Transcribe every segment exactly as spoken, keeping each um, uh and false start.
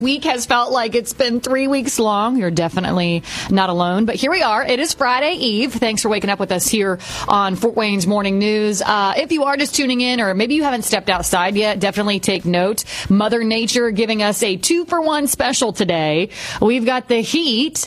Week has felt like it's been three weeks long. You're definitely not alone. But here we are. It is Friday Eve. Thanks for waking up with us here on Fort Wayne's Morning News. Uh, if you are just tuning in, or maybe you haven't stepped outside yet, definitely take note. Mother Nature giving us a two-for-one special today. We've got the heat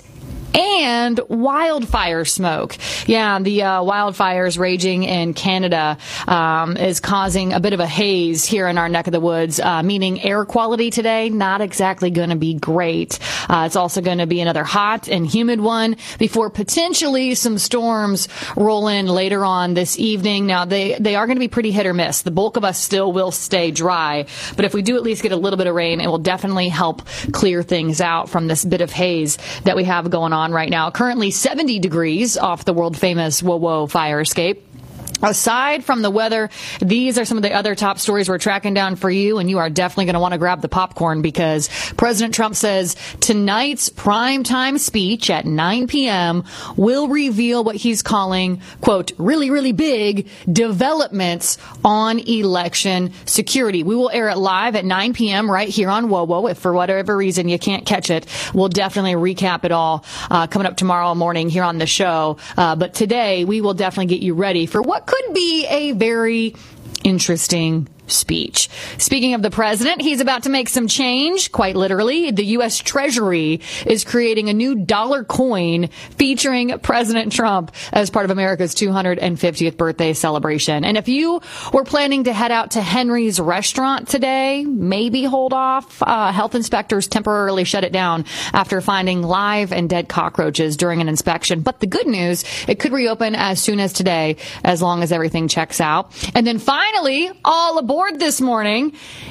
and wildfire smoke. Yeah, the uh, wildfires raging in Canada um, is causing a bit of a haze here in our neck of the woods, uh, meaning air quality today, not exactly going to be great. Uh, it's also going to be another hot and humid one before potentially some storms roll in later on this evening. Now, they, they are going to be pretty hit or miss. The bulk of us still will stay dry, but if we do at least get a little bit of rain, it will definitely help clear things out from this bit of haze that we have going on right now. Currently seventy degrees off the world famous WoWo fire escape. Aside from the weather, these are some of the other top stories we're tracking down for you, and you are definitely going to want to grab the popcorn because President Trump says tonight's primetime speech at nine p.m. will reveal what he's calling, quote, really, really big developments on election security. We will air it live at nine p.m. right here on WoWo. If for whatever reason you can't catch it, we'll definitely recap it all uh, coming up tomorrow morning here on the show. Uh, but today, we will definitely get you ready for what could be a very interesting speech. Speaking of the president, he's about to make some change, quite literally. The U S Treasury is creating a new dollar coin featuring President Trump as part of America's two hundred fiftieth birthday celebration. And if you were planning to head out to Henry's restaurant today, maybe hold off. Uh, health inspectors temporarily shut it down after finding live and dead cockroaches during an inspection. But the good news, it could reopen as soon as today, as long as everything checks out. And then finally, all aboard this morning,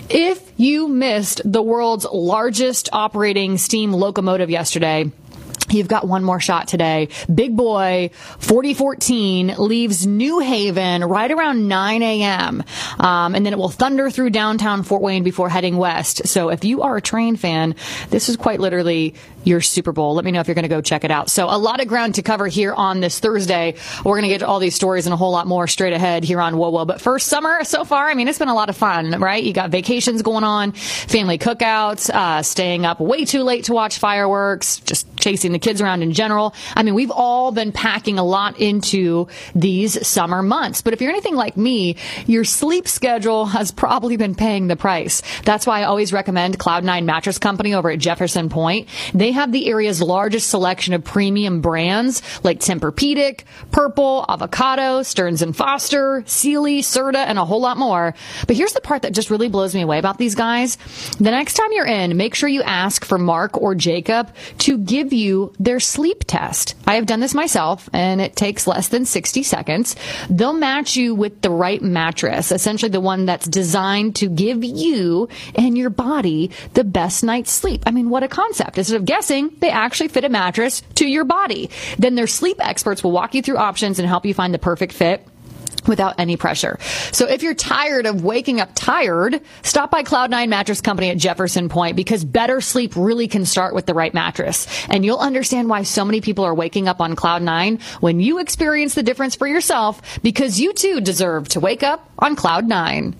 if you missed the world's largest operating steam locomotive yesterday, you've got one more shot today. Big Boy forty fourteen leaves New Haven right around nine a.m. Um, and then it will thunder through downtown Fort Wayne before heading west. So if you are a train fan, this is quite literally your Super Bowl. Let me know if you're going to go check it out. So a lot of ground to cover here on this Thursday. We're going to get to all these stories and a whole lot more straight ahead here on WoWo. But first, summer so far, I mean, it's been a lot of fun, right? You got vacations going on, family cookouts, uh, staying up way too late to watch fireworks, just chasing the kids around in general. I mean, we've all been packing a lot into these summer months. But if you're anything like me, your sleep schedule has probably been paying the price. That's why I always recommend Cloud nine Mattress Company over at Jefferson Point. They have the area's largest selection of premium brands like Tempur-Pedic, Purple, Avocado, Stearns and Foster, Sealy, Serta, and a whole lot more. But here's the part that just really blows me away about these guys. The next time you're in, make sure you ask for Mark or Jacob to give you their sleep test. I have done this myself, and it takes less than sixty seconds. They'll match you with the right mattress, essentially the one that's designed to give you and your body the best night's sleep. I mean, what a concept. Instead of guessing, they actually fit a mattress to your body. Then their sleep experts will walk you through options and help you find the perfect fit without any pressure. So if you're tired of waking up tired, stop by Cloud nine Mattress Company at Jefferson Point, because better sleep really can start with the right mattress. And you'll understand why so many people are waking up on Cloud nine when you experience the difference for yourself, because you too deserve to wake up on Cloud nine.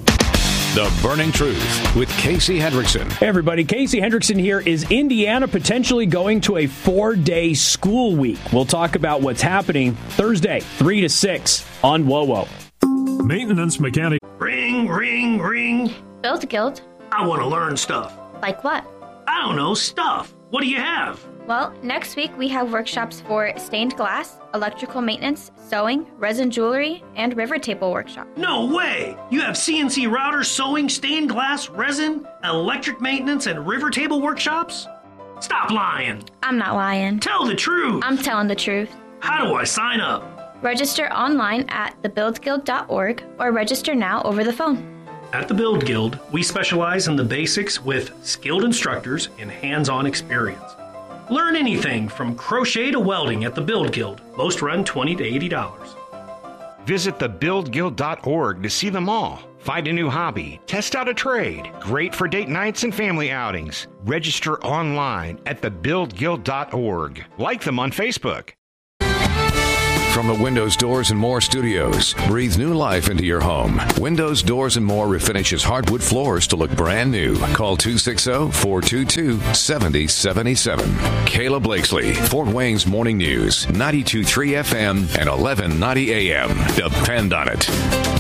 The Burning Truth with Casey Hendrickson. Hey, everybody. Casey Hendrickson here. Is Indiana potentially going to a four-day school week? We'll talk about what's happening Thursday, three to six on WoWo. Maintenance mechanic. Ring, ring, ring. Build Guild. I want to learn stuff. Like what? I don't know, stuff. What do you have? Well, next week we have workshops for stained glass, electrical maintenance, sewing, resin jewelry, and river table workshop. No way! You have C N C router, sewing, stained glass, resin, electric maintenance, and river table workshops? Stop lying! I'm not lying. Tell the truth! I'm telling the truth. How do I sign up? Register online at the build guild dot org or register now over the phone. At the Build Guild, we specialize in the basics with skilled instructors and hands-on experience. Learn anything from crochet to welding at the Build Guild. Most run twenty to eighty dollars. Visit the build guild dot org to see them all. Find a new hobby, test out a trade. Great for date nights and family outings. Register online at the build guild dot org. Like them on Facebook. From the Windows, Doors, and More studios, breathe new life into your home. Windows, Doors, and More refinishes hardwood floors to look brand new. Call two six zero, four two two, seven zero seven seven. Kayla Blakesley, Fort Wayne's Morning News, ninety-two point three F M and eleven ninety A M. Depend on it.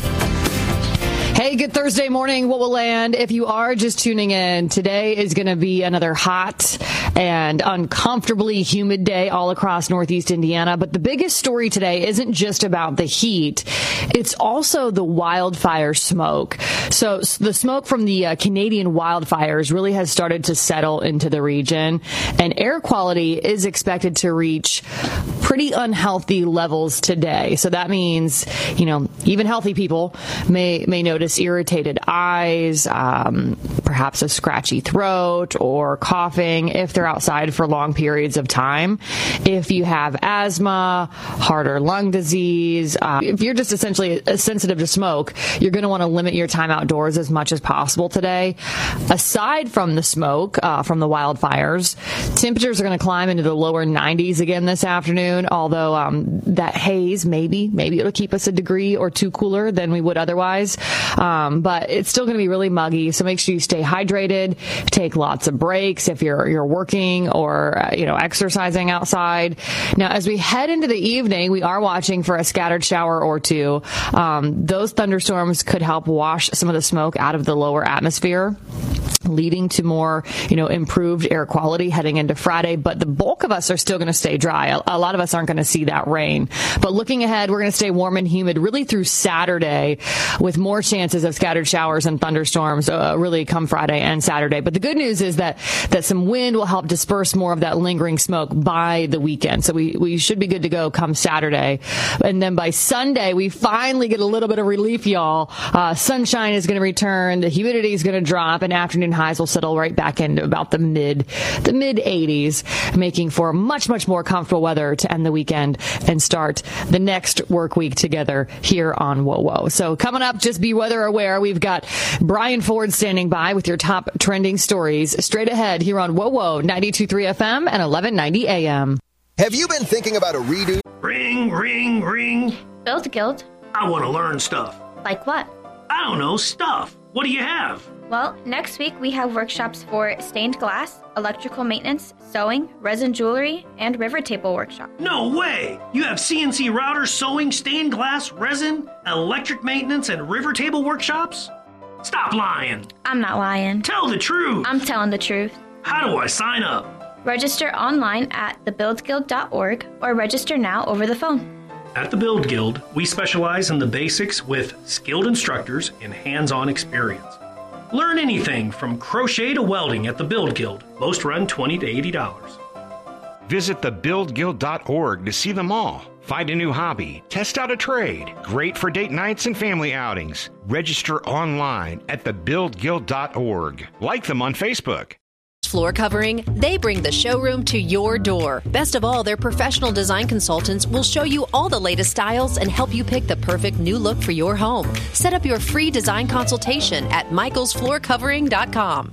Hey, good Thursday morning. What will land? If you are just tuning in, today is going to be another hot and uncomfortably humid day all across Northeast Indiana. But the biggest story today isn't just about the heat. It's also the wildfire smoke. So the smoke from the uh, Canadian wildfires really has started to settle into the region, and air quality is expected to reach pretty unhealthy levels today. So that means, you know, even healthy people may may notice irritated eyes, um, perhaps a scratchy throat or coughing if they're outside for long periods of time. If you have asthma, heart or lung disease, uh, if you're just essentially sensitive to smoke, you're going to want to limit your time outdoors as much as possible today. Aside from the smoke uh, from the wildfires, temperatures are going to climb into the lower nineties again this afternoon, although um, that haze, maybe, maybe it'll keep us a degree or two cooler than we would otherwise. Um, but it's still going to be really muggy, so make sure you stay hydrated, take lots of breaks if you're you're working or uh, you know exercising outside. Now, as we head into the evening, we are watching for a scattered shower or two. Um, those thunderstorms could help wash some of the smoke out of the lower atmosphere, leading to more, you know, improved air quality heading into Friday. But the bulk of us are still going to stay dry. A, a lot of us aren't going to see that rain. But looking ahead, we're going to stay warm and humid really through Saturday, with more chances of scattered showers and thunderstorms uh, really come Friday and Saturday. But the good news is that that some wind will help disperse more of that lingering smoke by the weekend. So we, we should be good to go come Saturday. And then by Sunday, we finally get a little bit of relief, y'all. Uh, sunshine is going to return. The humidity is going to drop, and afternoon highs will settle right back into about the mid the mid eighties, making for much, much more comfortable weather to end the weekend and start the next work week together here on Whoa Whoa. So coming up, just be weather aware. We've got Brian Ford standing by with your top trending stories straight ahead here on Whoa Whoa, ninety-two point three F M and eleven ninety A M. Have you been thinking about a redo? Ring, ring, ring. Build Guild. I want to learn stuff. Like what? I don't know, stuff. What do you have? Well, next week we have workshops for stained glass, electrical maintenance, sewing, resin jewelry, and river table workshop. No way! You have C N C routers, sewing, stained glass, resin, electric maintenance, and river table workshops? Stop lying. I'm not lying. Tell the truth. I'm telling the truth. How do I sign up? Register online at the build guild dot org or register now over the phone. At the Build Guild, we specialize in the basics with skilled instructors and hands-on experience. Learn anything from crochet to welding at the Build Guild. Most run twenty to eighty dollars. Visit the build guild dot org to see them all. Find a new hobby, test out a trade. Great for date nights and family outings. Register online at the build guild dot org. Like them on Facebook. Floor Covering, they bring the showroom to your door. Best of all, their professional design consultants will show you all the latest styles and help you pick the perfect new look for your home. Set up your free design consultation at michaels floor covering dot com.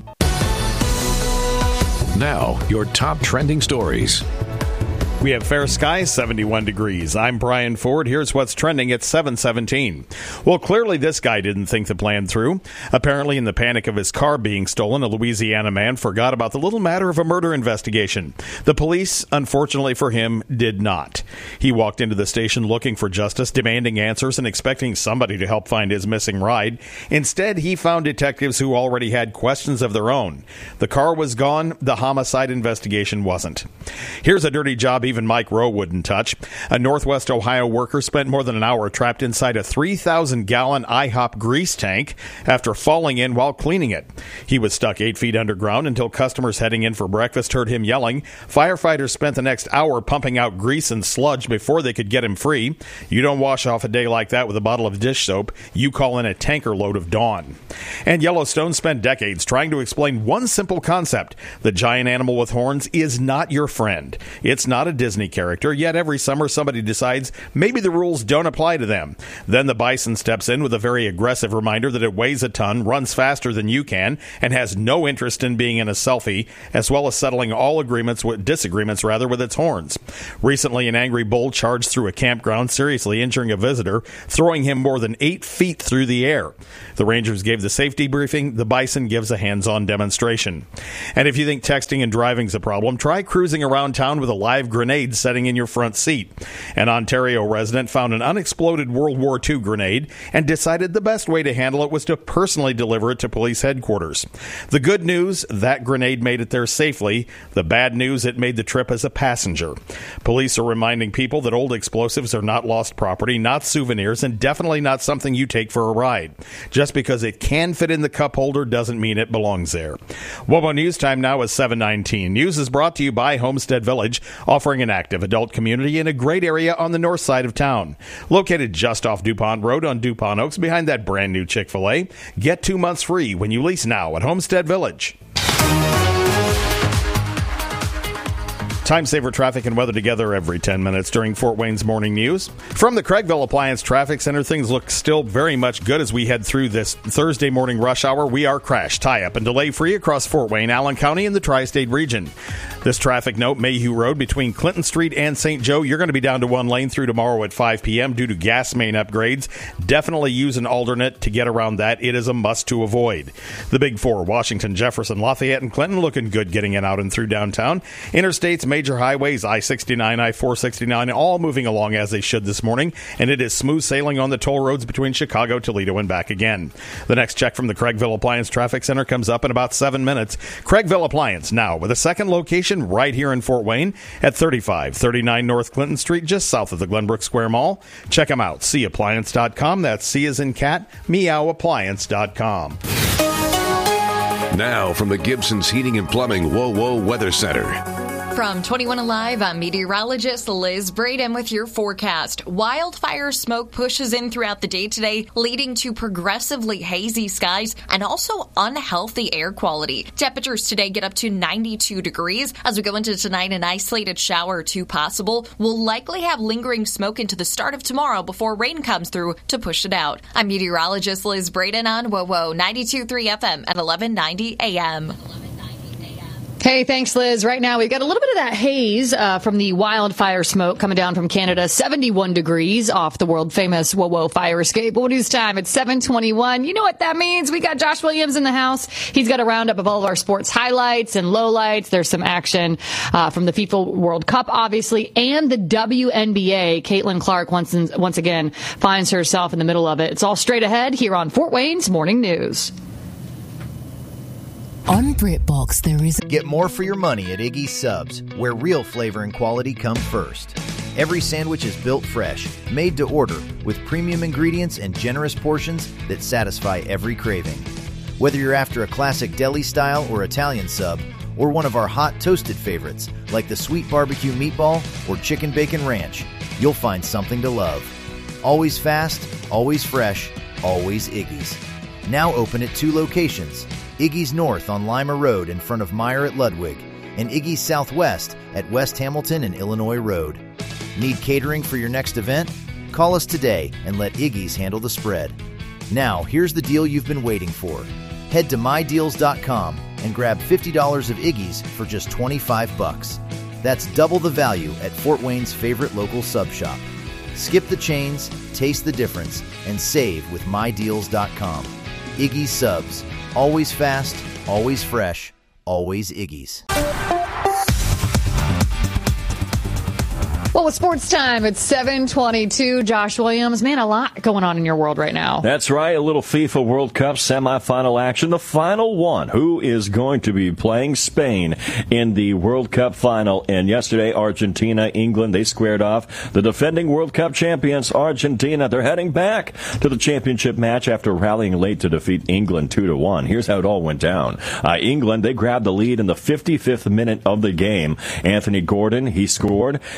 Now, your top trending stories. We have fair skies, seventy-one degrees. I'm Brian Ford. Here's what's trending at seven seventeen. Well, clearly this guy didn't think the plan through. Apparently, in the panic of his car being stolen, a Louisiana man forgot about the little matter of a murder investigation. The police, unfortunately for him, did not. He walked into the station looking for justice, demanding answers, and expecting somebody to help find his missing ride. Instead, he found detectives who already had questions of their own. The car was gone. The homicide investigation wasn't. Here's a dirty job even Mike Rowe wouldn't touch. A Northwest Ohio worker spent more than an hour trapped inside a three thousand gallon IHOP grease tank after falling in while cleaning it. He was stuck eight feet underground until customers heading in for breakfast heard him yelling. Firefighters spent the next hour pumping out grease and sludge before they could get him free. You don't wash off a day like that with a bottle of dish soap. You call in a tanker load of Dawn. And Yellowstone spent decades trying to explain one simple concept. The giant animal with horns is not your friend. It's not a Disney character, yet every summer somebody decides maybe the rules don't apply to them. Then the bison steps in with a very aggressive reminder that it weighs a ton, runs faster than you can, and has no interest in being in a selfie, as well as settling all agreements with disagreements rather with its horns. Recently, an angry bull charged through a campground, seriously injuring a visitor, throwing him more than eight feet through the air. The Rangers gave the safety briefing. The bison gives a hands-on demonstration. And if you think texting and driving's a problem, try cruising around town with a live grenade setting in your front seat. An Ontario resident found an unexploded World War Two grenade and decided the best way to handle it was to personally deliver it to police headquarters. The good news, that grenade made it there safely. The bad news, it made the trip as a passenger. Police are reminding people that old explosives are not lost property, not souvenirs, and definitely not something you take for a ride. Just because it can fit in the cup holder doesn't mean it belongs there. WOWO News Time now is seven nineteen. News is brought to you by Homestead Village, offering an active adult community in a great area on the north side of town. Located just off DuPont Road on DuPont Oaks behind that brand new Chick-fil-A. Get two months free when you lease now at Homestead Village. Time saver traffic and weather together every ten minutes during Fort Wayne's morning news. From the Craigville Appliance Traffic Center, things look still very much good as we head through this Thursday morning rush hour. We are crash, tie-up, and delay-free across Fort Wayne, Allen County, and the tri-state region. This traffic note, Mayhew Road between Clinton Street and Saint Joe, you're going to be down to one lane through tomorrow at five p.m. due to gas main upgrades. Definitely use an alternate to get around that. It is a must to avoid. The Big Four, Washington, Jefferson, Lafayette, and Clinton, looking good getting in out and through downtown. Interstates, major highways, I sixty-nine, I four sixty-nine, all moving along as they should this morning, and it is smooth sailing on the toll roads between Chicago, Toledo, and back again. The next check from the Craigville Appliance Traffic Center comes up in about seven minutes. Craigville Appliance now with a second location right here in Fort Wayne at thirty-five thirty-nine North Clinton Street, just south of the Glenbrook Square Mall. Check them out, see appliance dot com. That's C as in cat, meow appliance dot com. Now from the Gibson's Heating and Plumbing WOWO Weather Center. From twenty-one Alive, I'm meteorologist Liz Braden with your forecast. Wildfire smoke pushes in throughout the day today, leading to progressively hazy skies and also unhealthy air quality. Temperatures today get up to ninety-two degrees. As we go into tonight, an isolated shower or two possible. We'll likely have lingering smoke into the start of tomorrow before rain comes through to push it out. I'm meteorologist Liz Braden on WOWO ninety-two point three F M at eleven ninety A M. Hey, thanks, Liz. Right now, we've got a little bit of that haze uh, from the wildfire smoke coming down from Canada. seventy-one degrees off the world-famous WOWO fire escape. WOWO News Time at seven twenty-one. You know what that means? We got Josh Williams in the house. He's got a roundup of all of our sports highlights and lowlights. There's some action uh, from the FIFA World Cup, obviously, and the W N B A. Caitlin Clark once, once again finds herself in the middle of it. It's all straight ahead here on Fort Wayne's Morning News. On BritBox, there is... Get more for your money at Iggy's Subs, where real flavor and quality come first. Every sandwich is built fresh, made to order, with premium ingredients and generous portions that satisfy every craving. Whether you're after a classic deli style or Italian sub, or one of our hot toasted favorites, like the sweet barbecue meatball or chicken bacon ranch, you'll find something to love. Always fast, always fresh, always Iggy's. Now open at two locations. Iggy's North on Lima Road in front of Meyer at Ludwig, and Iggy's Southwest at West Hamilton and Illinois Road. Need catering for your next event? Call us today and let Iggy's handle the spread. Now, here's the deal you've been waiting for. Head to my deals dot com and grab fifty dollars of Iggy's for just twenty-five bucks. That's double the value at Fort Wayne's favorite local sub shop. Skip the chains, taste the difference, and save with my deals dot com. Iggy's Subs. Always fast, always fresh, always Iggy's. Well, it's sports time. It's seven twenty-two. Josh Williams, man, a lot going on in your world right now. That's right. A little FIFA World Cup semifinal action. The final one. Who is going to be playing Spain in the World Cup final? And yesterday, Argentina, England, they squared off. The defending World Cup champions, Argentina, they're heading back to the championship match after rallying late to defeat England two to one. Here's how it all went down. Uh, England, they grabbed the lead in the fifty-fifth minute of the game. Anthony Gordon, he scored, and uh,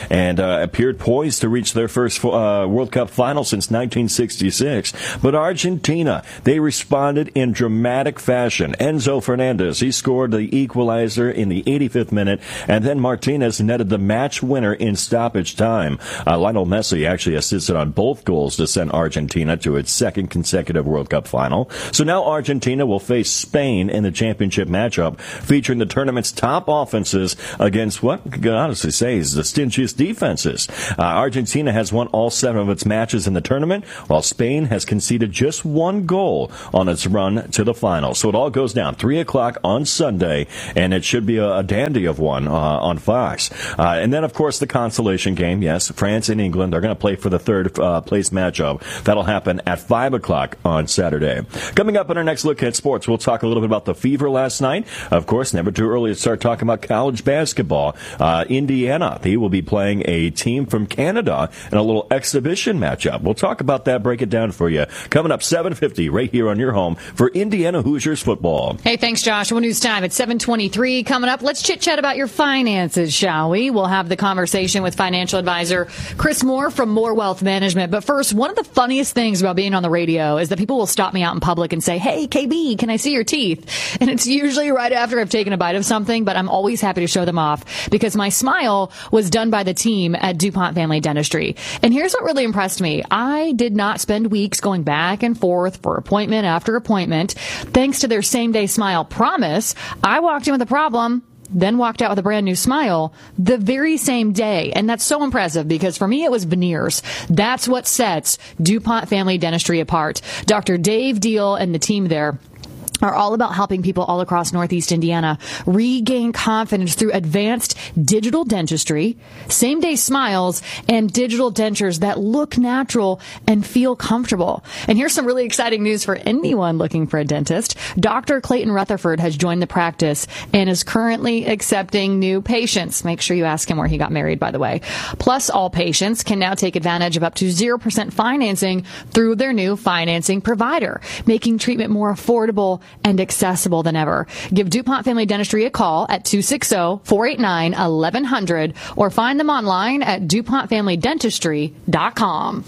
uh, appeared poised to reach their first uh, World Cup final since nineteen sixty-six. But Argentina, they responded in dramatic fashion. Enzo Fernandez, he scored the equalizer in the eighty-fifth minute, and then Martinez netted the match winner in stoppage time. Uh, Lionel Messi actually assisted on both goals to send Argentina to its second consecutive World Cup final. So now Argentina will face Spain in the championship matchup, featuring the tournament's top offenses against what I can honestly say is the stingiest defenses. Uh, Argentina has won all seven of its matches in the tournament, while Spain has conceded just one goal on its run to the final. So it all goes down three o'clock on Sunday, and it should be a, a dandy of one uh, on Fox. Uh, and then, of course, the consolation game. Yes, France and England are going to play for the third uh, place matchup. That'll happen at five o'clock on Saturday. Coming up in our next look at sports, we'll talk a little bit about the Fever last night. Of course, never too early to start talking about college basketball. Uh, Indiana, they will be playing a team from Canada in a little exhibition matchup. We'll talk about that, break it down for you. Coming up seven fifty right here on your home for Indiana Hoosiers football. Hey, thanks, Josh. Well, news time at seven twenty-three. Coming up, let's chit-chat about your finances, shall we? We'll have the conversation with financial advisor Chris Moore from Moore Wealth Management. But first, one of the funniest things about being on the radio is that people will stop me out in public and say, hey, K B, can I see your teeth? And it's usually right after I've taken a bite of something, but I'm always happy to show them off because my smile was done by the team at DuPont Family Dentistry. And here's what really impressed me. I did not spend weeks going back and forth for appointment after appointment. Thanks to their same-day smile promise, I walked in with a problem, then walked out with a brand new smile the very same day. And that's so impressive because for me, it was veneers. That's what sets DuPont Family Dentistry apart. Doctor Dave Deal and the team there are all about helping people all across Northeast Indiana regain confidence through advanced digital dentistry, same-day smiles, and digital dentures that look natural and feel comfortable. And here's some really exciting news for anyone looking for a dentist. Doctor Clayton Rutherford has joined the practice and is currently accepting new patients. Make sure you ask him where he got married, by the way. Plus, all patients can now take advantage of up to zero percent financing through their new financing provider, making treatment more affordable and accessible than ever. Give DuPont Family Dentistry a call at two six zero, four eight nine, one one zero zero or find them online at DuPont Family Dentistry dot com.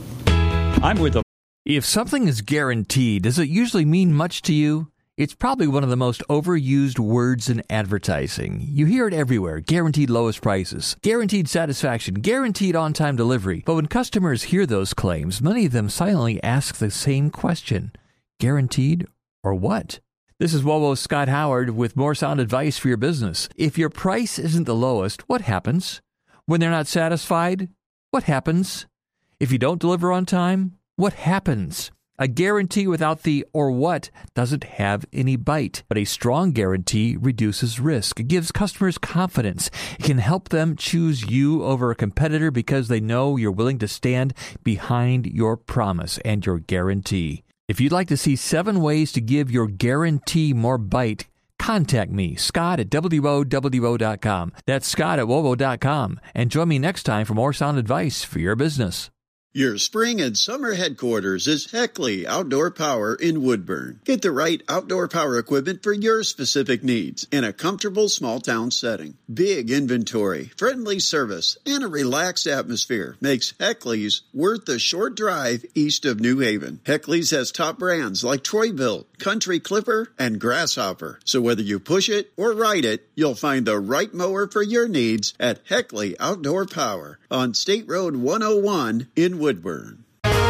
I'm with them. If something is guaranteed, does it usually mean much to you? It's probably one of the most overused words in advertising. You hear it everywhere. Guaranteed lowest prices, guaranteed satisfaction, guaranteed on-time delivery. But when customers hear those claims, many of them silently ask the same question. Guaranteed or what? This is WOWO's Scott Howard with more sound advice for your business. If your price isn't the lowest, what happens? When they're not satisfied, what happens? If you don't deliver on time, what happens? A guarantee without the or what doesn't have any bite, but a strong guarantee reduces risk. It gives customers confidence. It can help them choose you over a competitor because they know you're willing to stand behind your promise and your guarantee. If you'd like to see seven ways to give your guarantee more bite, contact me, Scott at W O W O dot com. That's Scott at W O W O dot com. And join me next time for more sound advice for your business. Your spring and summer headquarters is Heckley Outdoor Power in Woodburn. Get the right outdoor power equipment for your specific needs in a comfortable small town setting. Big inventory, friendly service, and a relaxed atmosphere makes Heckley's worth the short drive east of New Haven. Heckley's has top brands like Troy-Bilt, Country Clipper, and Grasshopper. So whether you push it or ride it, you'll find the right mower for your needs at Heckley Outdoor Power on State Road one oh one in Woodburn.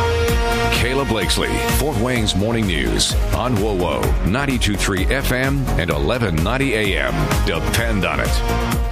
Kayla Blakesley, Fort Wayne's Morning News on WOWO, ninety-two point three F M and eleven ninety A M. Depend on it.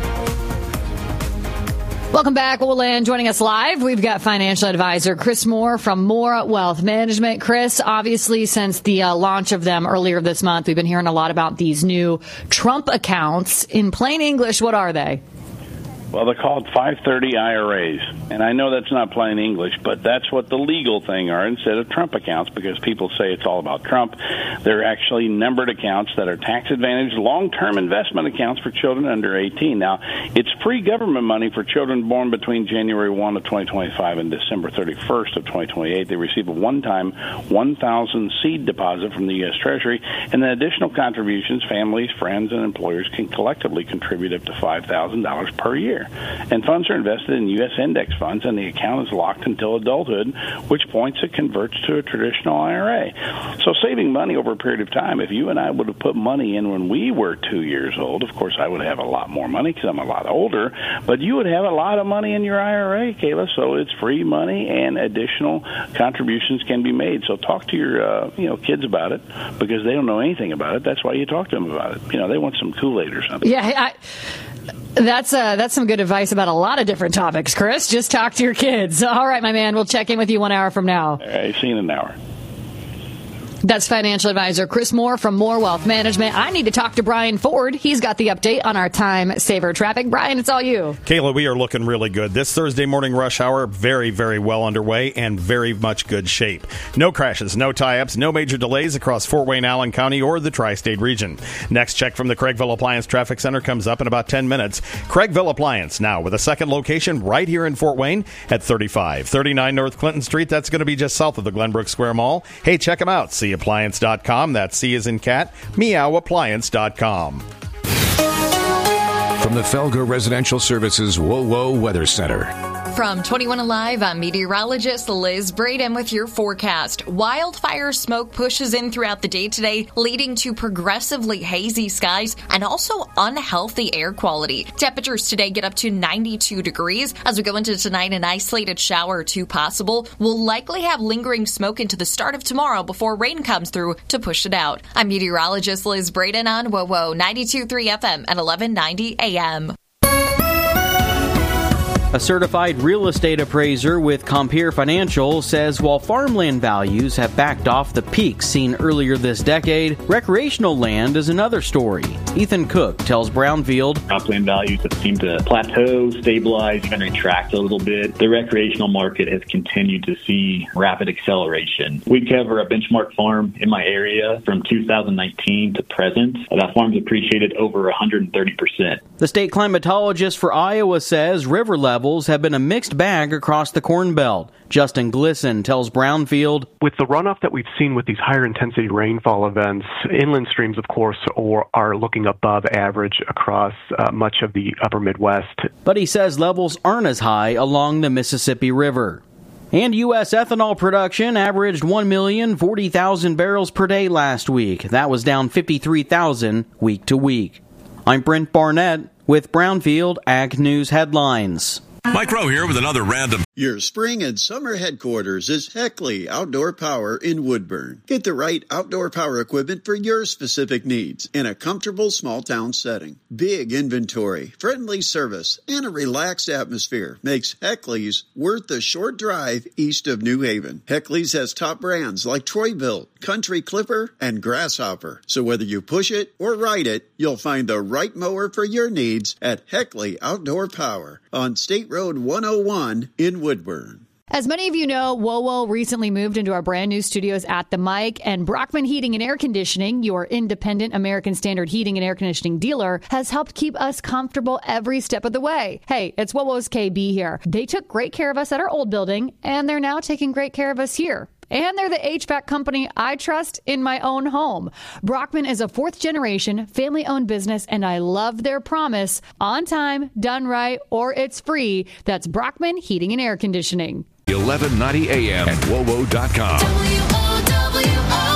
Welcome back, Woland. Joining us live, we've got financial advisor Chris Moore from Moore Wealth Management. Chris, obviously, since the uh, launch of them earlier this month, we've been hearing a lot about these new Trump accounts. In plain English, what are they? Well, they're called five thirty I R As, and I know that's not plain English, but that's what the legal thing are instead of Trump accounts, because people say it's all about Trump. They're actually numbered accounts that are tax-advantaged long-term investment accounts for children under eighteen. Now, it's free government money for children born between January first of twenty twenty-five and December thirty-first of twenty twenty-eight. They receive a one-time one thousand dollars seed deposit from the U S Treasury, and then additional contributions families, friends, and employers can collectively contribute up to five thousand dollars per year. year. And funds are invested in U S index funds, and the account is locked until adulthood, which points it converts to a traditional I R A. So saving money over a period of time, if you and I would have put money in when we were two years old, of course I would have a lot more money because I'm a lot older, but you would have a lot of money in your I R A, Kayla, so it's free money and additional contributions can be made. So talk to your uh, you know kids about it because they don't know anything about it. That's why you talk to them about it. You know, they want some Kool-Aid or something. Yeah, I, that's uh, that's some good advice about a lot of different topics, Chris. Just talk to your kids. All right, my man, we'll check in with you one hour from now. All right, see you in an hour. That's financial advisor Chris Moore from Moore Wealth Management. I need to talk to Brian Ford. He's got the update on our time saver traffic. Brian, it's all you. Kayla, we are looking really good. This Thursday morning rush hour, very, very well underway and very much good shape. No crashes, no tie-ups, no major delays across Fort Wayne, Allen County, or the tri-state region. Next check from the Craigville Appliance Traffic Center comes up in about ten minutes. Craigville Appliance now with a second location right here in Fort Wayne at thirty-five thirty-nine North Clinton Street. That's going to be just south of the Glenbrook Square Mall. Hey, check them out. See appliance dot com. That's C as in cat, meow appliance dot com. From the Felger Residential Services Whoa Whoa Weather Center. From twenty-one Alive, I'm meteorologist Liz Braden with your forecast. Wildfire smoke pushes in throughout the day today, leading to progressively hazy skies and also unhealthy air quality. Temperatures today get up to ninety-two degrees. As we go into tonight, an isolated shower or two possible. We'll likely have lingering smoke into the start of tomorrow before rain comes through to push it out. I'm meteorologist Liz Braden on Whoa Whoa ninety-two point three F M at eleven ninety A M. A certified real estate appraiser with Compeer Financial says while farmland values have backed off the peaks seen earlier this decade, recreational land is another story. Ethan Cook tells Brownfield, cropland values have seemed to plateau, stabilize, even retract a little bit. The recreational market has continued to see rapid acceleration. We cover a benchmark farm in my area from two thousand nineteen to present. That farm's appreciated over one hundred thirty percent. The state climatologist for Iowa says river levels have been a mixed bag across the Corn Belt. Justin Glisson tells Brownfield, with the runoff that we've seen with these higher intensity rainfall events, inland streams, of course, or are looking above average across uh, much of the upper Midwest. But he says levels aren't as high along the Mississippi River. And U S ethanol production averaged one million forty thousand barrels per day last week. That was down fifty-three thousand week to week. I'm Brent Barnett with Brownfield Ag News Headlines. Mike Rowe here with another random. Your spring and summer headquarters is Heckley Outdoor Power in Woodburn. Get the right outdoor power equipment for your specific needs in a comfortable small town setting. Big inventory, friendly service, and a relaxed atmosphere makes Heckley's worth the short drive east of New Haven. Heckley's has top brands like Troy-Bilt, Country Clipper, and Grasshopper. So whether you push it or ride it, you'll find the right mower for your needs at Heckley Outdoor Power on State Road one oh one in Woodburn. As many of you know, Whoa Whoa recently moved into our brand new studios at the Mic, and Brockman Heating and Air Conditioning, your independent American Standard heating and air conditioning dealer, has helped keep us comfortable every step of the way. Hey, it's Whoa Whoa's K B here. They took great care of us at our old building, and they're now taking great care of us here. And they're the H V A C company I trust in my own home. Brockman is a fourth generation family owned business, and I love their promise: on time, done right, or it's free. That's Brockman Heating and Air Conditioning. eleven ninety A M at W O W O dot com. W O W O.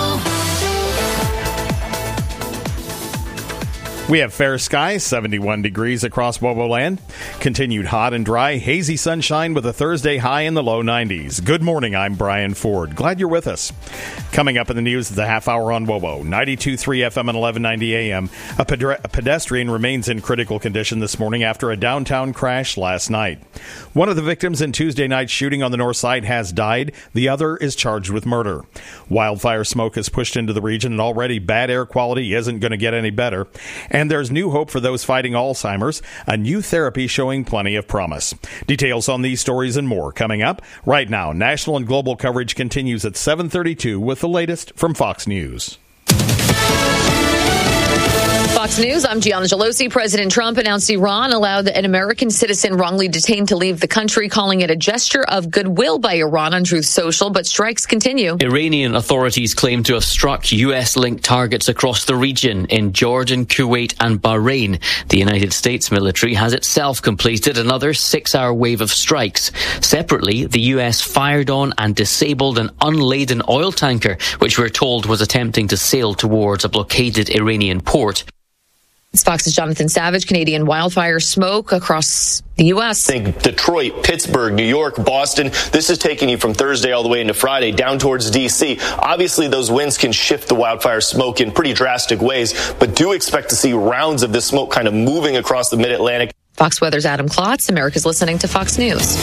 We have fair skies, seventy-one degrees across Wobo land. Continued hot and dry, hazy sunshine with a Thursday high in the low nineties. Good morning, I'm Brian Ford. Glad you're with us. Coming up in the news, the half hour on Wobo, ninety-two point three F M and eleven ninety A M. A, pedre- a pedestrian remains in critical condition this morning after a downtown crash last night. One of the victims in Tuesday night's shooting on the north side has died. The other is charged with murder. Wildfire smoke has pushed into the region, and already bad air quality isn't going to get any better. And there's new hope for those fighting Alzheimer's, a new therapy showing plenty of promise. Details on these stories and more coming up. Right now, national and global coverage continues at seven thirty-two with the latest from Fox News. Fox Fox News, I'm Gianna Gelosi. President Trump announced Iran allowed an American citizen wrongly detained to leave the country, calling it a gesture of goodwill by Iran on Truth Social, but strikes continue. Iranian authorities claim to have struck U S-linked targets across the region in Jordan, Kuwait and Bahrain. The United States military has itself completed another six-hour wave of strikes. Separately, the U S fired on and disabled an unladen oil tanker, which we're told was attempting to sail towards a blockaded Iranian port. Fox's Jonathan Savage. Canadian wildfire smoke across the U S. Think Detroit, Pittsburgh, New York, Boston. This is taking you from Thursday all the way into Friday down towards D C. Obviously, those winds can shift the wildfire smoke in pretty drastic ways, but do expect to see rounds of this smoke kind of moving across the mid-Atlantic. Fox Weather's Adam Klotz. America's listening to Fox News.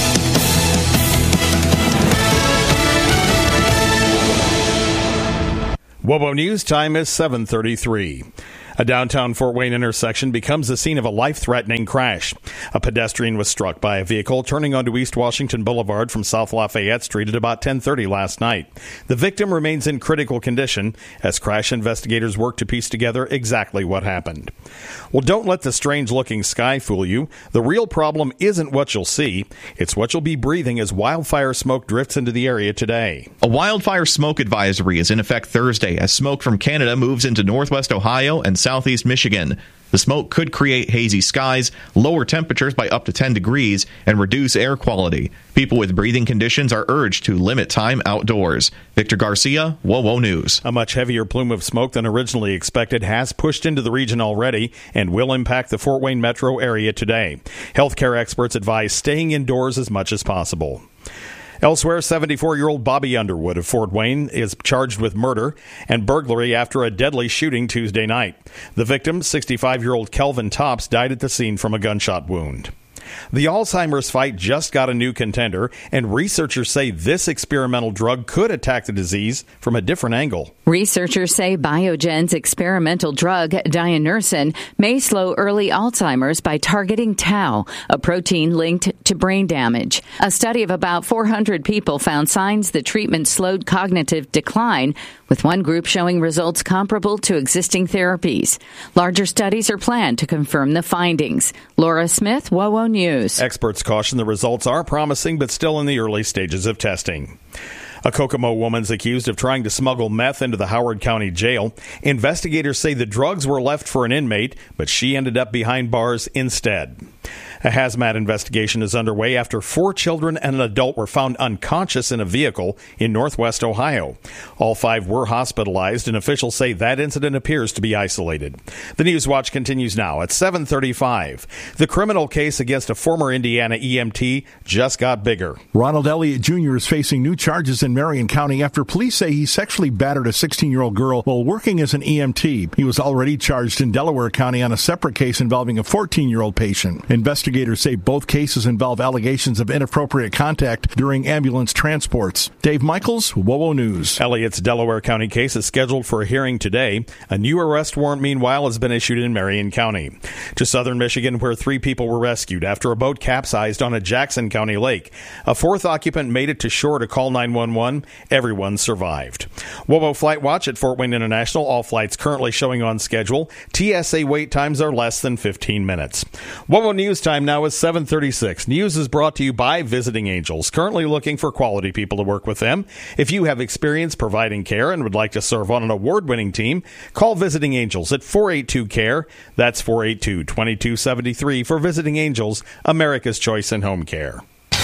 WOBO News time is seven thirty-three. A downtown Fort Wayne intersection becomes the scene of a life-threatening crash. A pedestrian was struck by a vehicle turning onto East Washington Boulevard from South Lafayette Street at about ten thirty last night. The victim remains in critical condition as crash investigators work to piece together exactly what happened. Well, don't let the strange-looking sky fool you. The real problem isn't what you'll see. It's what you'll be breathing as wildfire smoke drifts into the area today. A wildfire smoke advisory is in effect Thursday as smoke from Canada moves into northwest Ohio and southeast Michigan. The smoke could create hazy skies, lower temperatures by up to ten degrees, and reduce air quality. People with breathing conditions are urged to limit time outdoors. Victor Garcia, WOWO News. A much heavier plume of smoke than originally expected has pushed into the region already and will impact the Fort Wayne metro area today. Healthcare experts advise staying indoors as much as possible. Elsewhere, seventy-four-year-old Bobby Underwood of Fort Wayne is charged with murder and burglary after a deadly shooting Tuesday night. The victim, sixty-five-year-old Kelvin Tops, died at the scene from a gunshot wound. The Alzheimer's fight just got a new contender, and researchers say this experimental drug could attack the disease from a different angle. Researchers say Biogen's experimental drug, Dianersen, may slow early Alzheimer's by targeting tau, a protein linked to brain damage. A study of about four hundred people found signs the treatment slowed cognitive decline, with one group showing results comparable to existing therapies. Larger studies are planned to confirm the findings. Laura Smith, WOWO News. Experts caution the results are promising, but still in the early stages of testing. A Kokomo woman's accused of trying to smuggle meth into the Howard County Jail. Investigators say the drugs were left for an inmate, but she ended up behind bars instead. A hazmat investigation is underway after four children and an adult were found unconscious in a vehicle in northwest Ohio. All five were hospitalized, and officials say that incident appears to be isolated. The News Watch continues now at seven thirty-five. The criminal case against a former Indiana E M T just got bigger. Ronald Elliott Junior is facing new charges in Marion County after police say he sexually battered a sixteen-year-old girl while working as an E M T. He was already charged in Delaware County on a separate case involving a fourteen-year-old patient. Investigators say both cases involve allegations of inappropriate contact during ambulance transports. Dave Michaels, WOWO News. Elliott's Delaware County case is scheduled for a hearing today. A new arrest warrant, meanwhile, has been issued in Marion County. To southern Michigan, where three people were rescued after a boat capsized on a Jackson County lake. A fourth occupant made it to shore to call nine one one. Everyone survived. WOWO Flight Watch at Fort Wayne International. All flights currently showing on schedule. T S A wait times are less than fifteen minutes. WOWO News time now is seven thirty-six. News is brought to you by Visiting Angels, currently looking for quality people to work with them. If you have experience providing care and would like to serve on an award-winning team, call Visiting Angels at four eight two C A R E. That's four eight two, two two seven three for Visiting Angels, America's choice in home care.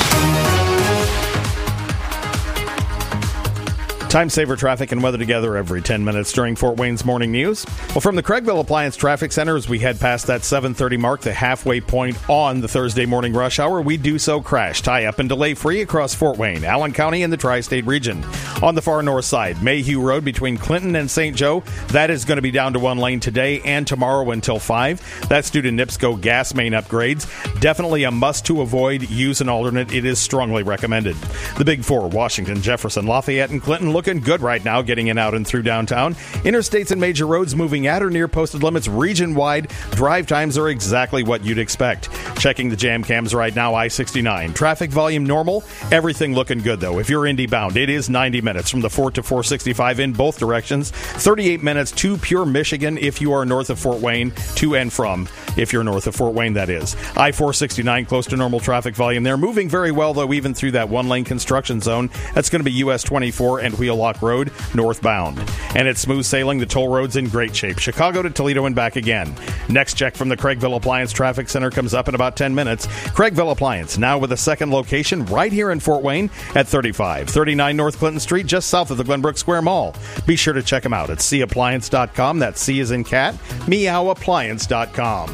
Time saver traffic and weather together every ten minutes during Fort Wayne's Morning News. Well, from the Craigville Appliance Traffic Center, as we head past that seven thirty mark, the halfway point on the Thursday morning rush hour, we do so crash, tie up, and delay free across Fort Wayne, Allen County, and the tri-state region. On the far north side, Mayhew Road between Clinton and Saint Joe, that is going to be down to one lane today and tomorrow until five. That's due to NIPSCO gas main upgrades. Definitely a must to avoid. Use an alternate. It is strongly recommended. The Big Four, Washington, Jefferson, Lafayette, and Clinton, look looking good right now, getting in, out, and through downtown. Interstates and major roads moving at or near posted limits region-wide. Drive times are exactly what you'd expect. Checking the jam cams right now, I sixty-nine. Traffic volume normal. Everything looking good, though. If you're Indy bound, it is ninety minutes from the Fort to four sixty-five in both directions. thirty-eight minutes to Pure, Michigan if you are north of Fort Wayne, to and from if you're north of Fort Wayne, that is. I four sixty-nine, close to normal traffic volume there. Moving very well, though, even through that one-lane construction zone. That's going to be U S twenty-four and Wheelock Road northbound. And it's smooth sailing. The toll road's in great shape. Chicago to Toledo and back again. Next check from the Craigville Appliance Traffic Center comes up in about ten minutes. Craigville Appliance, now with a second location right here in Fort Wayne at thirty-five thirty-nine North Clinton Street, just south of the Glenbrook Square Mall. Be sure to check them out at C appliance dot com. That's C as in cat, meow appliance dot com.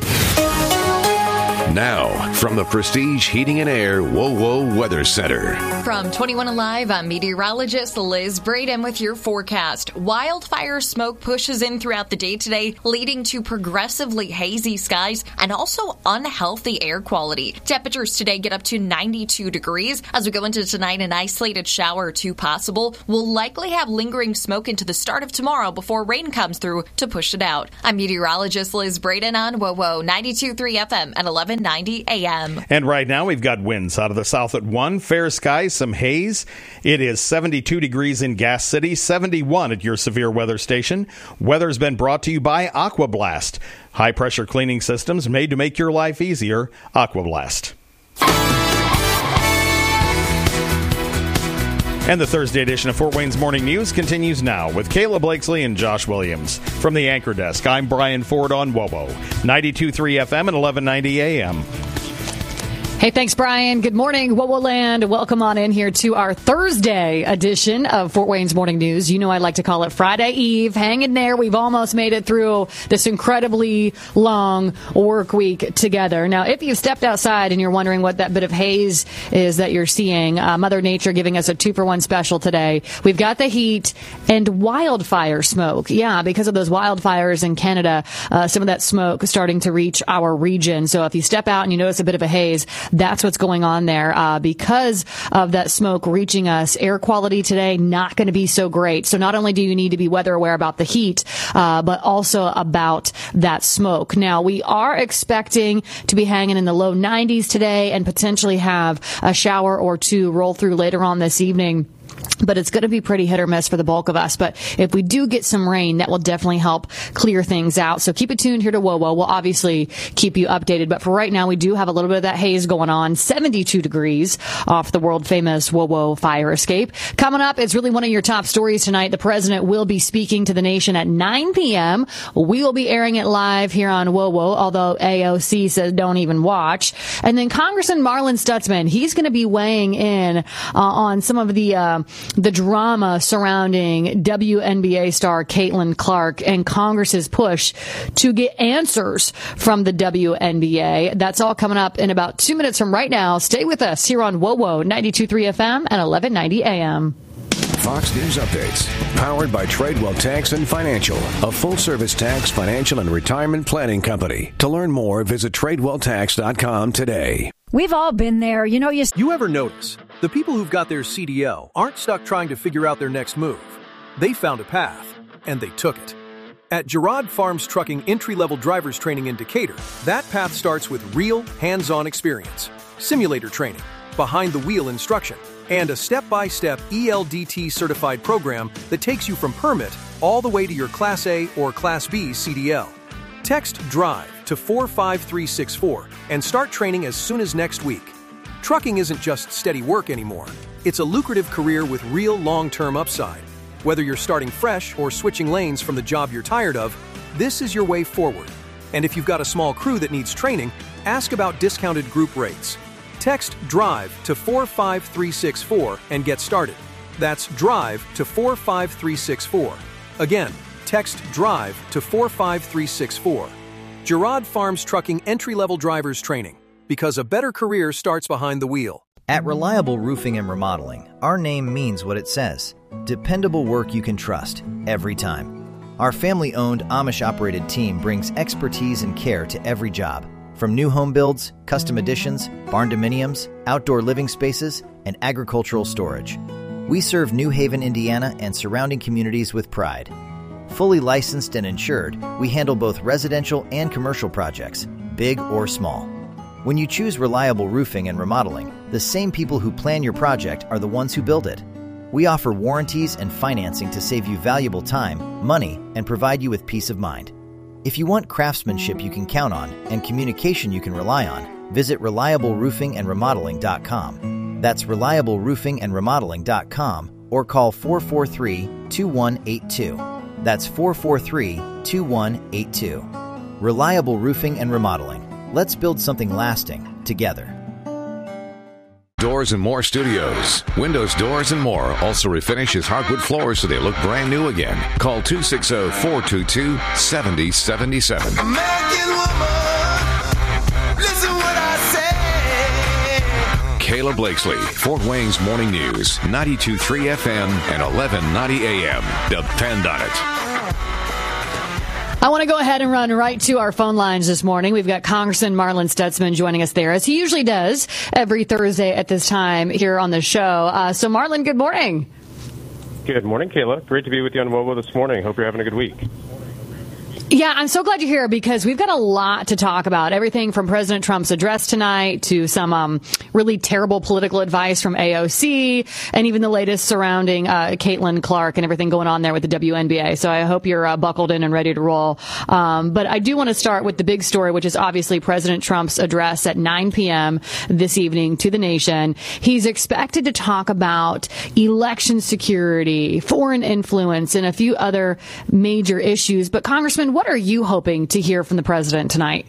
Now, from the Prestige Heating and Air Whoa Whoa Weather Center. From twenty-one Alive, I'm meteorologist Liz Braden with your forecast. Wildfire smoke pushes in throughout the day today, leading to progressively hazy skies and also unhealthy air quality. Temperatures today get up to ninety-two degrees. As we go into tonight, an isolated shower or two possible. We'll likely have lingering smoke into the start of tomorrow before rain comes through to push it out. I'm meteorologist Liz Braden on Whoa Whoa ninety-two point three F M at eleven ninety A M. And right now we've got winds out of the south at one, fair skies, some haze. It is seventy-two degrees in Gas City, seventy-one at your severe weather station. Weather's been brought to you by Aquablast. High pressure cleaning systems made to make your life easier. Aquablast. And the Thursday edition of Fort Wayne's Morning News continues now with Kayla Blakesley and Josh Williams. From the Anchor Desk, I'm Brian Ford on W O W O, ninety-two point three F M and eleven ninety A M. Hey, thanks, Brian. Good morning, W O W O Land. Welcome on in here to our Thursday edition of Fort Wayne's Morning News. You know I like to call it Friday Eve. Hang in there. We've almost made it through this incredibly long work week together. Now, if you've stepped outside and you're wondering what that bit of haze is that you're seeing, uh, Mother Nature giving us a two-for-one special today. We've got the heat and wildfire smoke. Yeah, because of those wildfires in Canada, uh, some of that smoke starting to reach our region. So if you step out and you notice a bit of a haze, that's what's going on there. Uh, because of that smoke reaching us, air quality today not going to be so great. So not only do you need to be weather aware about the heat, uh, but also about that smoke. Now, we are expecting to be hanging in the low nineties today and potentially have a shower or two roll through later on this evening. But it's going to be pretty hit or miss for the bulk of us. But if we do get some rain, that will definitely help clear things out. So keep it tuned here to W O W O. We'll obviously keep you updated. But for right now, we do have a little bit of that haze going on. seventy-two degrees off the world-famous W O W O fire escape. Coming up, it's really one of your top stories tonight. The president will be speaking to the nation at nine p.m. We will be airing it live here on W O W O, although A O C says don't even watch. And then Congressman Marlin Stutzman, he's going to be weighing in uh, on some of the uh, the drama surrounding W N B A star Caitlin Clark and Congress's push to get answers from the W N B A. That's all coming up in about two minutes from right now. Stay with us here on W O W O ninety-two point three F M and eleven ninety A M. Fox News Updates, powered by Tradewell Tax and Financial, a full-service tax, financial, and retirement planning company. To learn more, visit tradewell tax dot com today. We've all been there. You know, you... You ever notice the people who've got their C D L aren't stuck trying to figure out their next move. They found a path, and they took it. At Gerard Farms Trucking Entry-Level Drivers Training in Decatur, that path starts with real, hands-on experience, simulator training, behind-the-wheel instruction, and a step-by-step E L D T certified program that takes you from permit all the way to your Class A or Class B C D L. Text DRIVE to four five three six four and start training as soon as next week. Trucking isn't just steady work anymore. It's a lucrative career with real long-term upside. Whether you're starting fresh or switching lanes from the job you're tired of, this is your way forward. And if you've got a small crew that needs training, ask about discounted group rates. Text DRIVE to four five three six four and get started. That's DRIVE to four five three six four. Again, text DRIVE to four five three six four. Gerard Farms Trucking Entry-Level Drivers Training, because a better career starts behind the wheel. At Reliable Roofing and Remodeling, our name means what it says. Dependable work you can trust, every time. Our family-owned, Amish-operated team brings expertise and care to every job. From new home builds, custom additions, barn dominiums, outdoor living spaces, and agricultural storage. We serve New Haven, Indiana, and surrounding communities with pride. Fully licensed and insured, we handle both residential and commercial projects, big or small. When you choose Reliable Roofing and Remodeling, the same people who plan your project are the ones who build it. We offer warranties and financing to save you valuable time, money, and provide you with peace of mind. If you want craftsmanship you can count on and communication you can rely on, visit reliable roofing and remodeling dot com. That's reliable roofing and remodeling dot com or call four four three, two one eight two. That's four four three, two one eight two. Reliable Roofing and Remodeling. Let's build something lasting together. Doors and More Studios. Windows, doors, and more also refinish his hardwood floors so they look brand new again. Call two six zero, four two two, seven zero seven seven. American woman, listen what I say. Kayla Blakesley, Fort Wayne's Morning News, ninety-two point three F M and eleven ninety A M. Depend on it. I want to go ahead and run right to our phone lines this morning. We've got Congressman Marlin Stutzman joining us there, as he usually does every Thursday at this time here on the show. Uh, so, Marlin, good morning. Good morning, Kayla. Great to be with you on Wobo this morning. Hope you're having a good week. Yeah, I'm so glad you're here because we've got a lot to talk about. Everything from President Trump's address tonight to some um, really terrible political advice from A O C and even the latest surrounding uh, Caitlin Clark and everything going on there with the W N B A. So I hope you're uh, buckled in and ready to roll. Um, but I do want to start with the big story, which is obviously President Trump's address at nine p.m. this evening to the nation. He's expected to talk about election security, foreign influence, and a few other major issues. But, Congressman, what are you hoping to hear from the president tonight?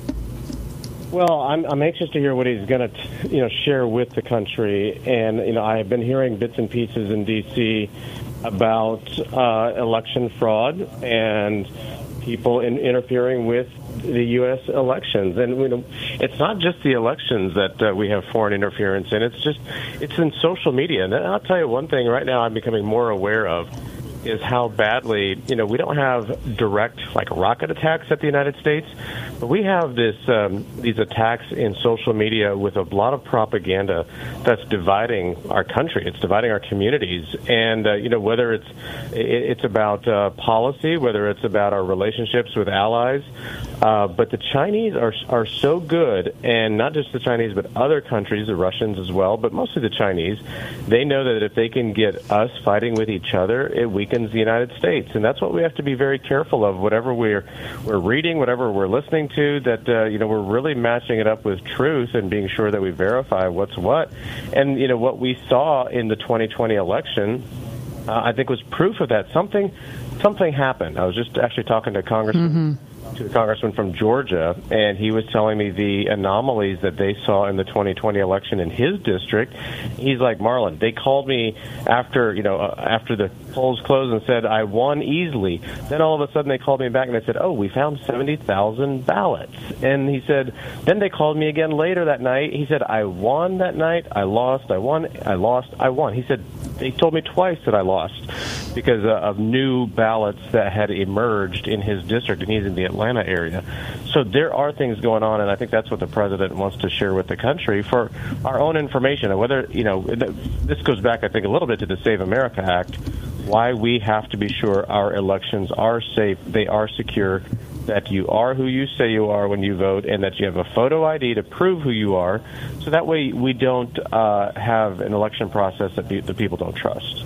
Well, I'm, I'm anxious to hear what he's going to, you know, share with the country. And, you know, I have been hearing bits and pieces in D C about uh, election fraud and people in, interfering with the U S elections. And, you know, it's not just the elections that uh, we have foreign interference in. It's just, it's in social media. And I'll tell you one thing right now I'm becoming more aware of is how badly, you know, we don't have direct, like, rocket attacks at the United States, but we have this um, these attacks in social media with a lot of propaganda that's dividing our country. It's dividing our communities. And, uh, you know, whether it's it's about uh, policy, whether it's about our relationships with allies, uh, but the Chinese are are so good, and not just the Chinese, but other countries, the Russians as well, but mostly the Chinese, they know that if they can get us fighting with each other, it weakens the United States. And that's what we have to be very careful of, whatever we're we're reading, whatever we're listening to, that, uh, you know, we're really matching it up with truth and being sure that we verify what's what. And, you know, what we saw in the twenty twenty election, uh, I think was proof of that. Something, something happened. I was just actually talking to Congressman mm-hmm. to a congressman from Georgia, and he was telling me the anomalies that they saw in the twenty twenty election in his district. He's like, Marlin, they called me after, you know, uh, after the polls closed and said I won easily. Then all of a sudden they called me back and they said, oh, we found seventy thousand ballots. And he said, then they called me again later that night. He said, I won that night. I lost. I won. I lost. I won. He said, they told me twice that I lost because uh, of new ballots that had emerged in his district, and he's in the Atlanta area. So there are things going on, and I think that's what the president wants to share with the country for our own information. And whether, you know, this goes back, I think, a little bit to the Save America Act, why we have to be sure our elections are safe, they are secure, that you are who you say you are when you vote, and that you have a photo I D to prove who you are, so that way we don't uh, have an election process that pe- the people don't trust.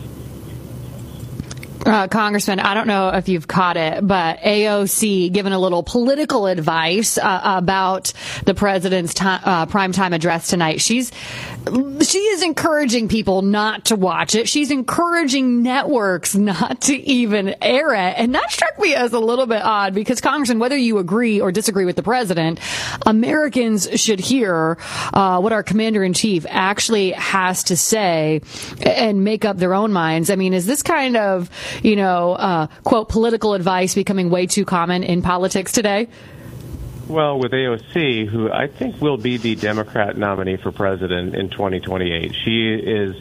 Uh, Congressman, I don't know if you've caught it, but A O C giving a little political advice uh, about the president's t- uh, primetime address tonight. She's she is encouraging people not to watch it. She's encouraging networks not to even air it. And that struck me as a little bit odd because, Congressman, whether you agree or disagree with the president, Americans should hear uh, what our commander-in-chief actually has to say and make up their own minds. I mean, is this kind of, you know, uh, quote, political advice becoming way too common in politics today? Well, with A O C, who I think will be the Democrat nominee for president in twenty twenty-eight, she is